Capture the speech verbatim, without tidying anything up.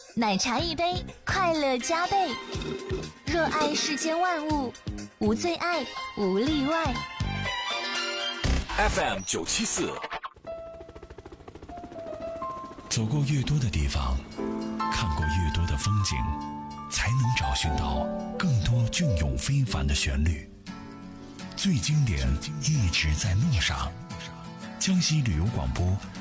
奶茶一杯，快乐加倍。热爱世间万物，无最爱，无例外。 F M 九七四， 走过越多的地方，看过越多的风景，才能找寻到更多隽永非凡的旋律。最经典一直在路上。江西旅游广播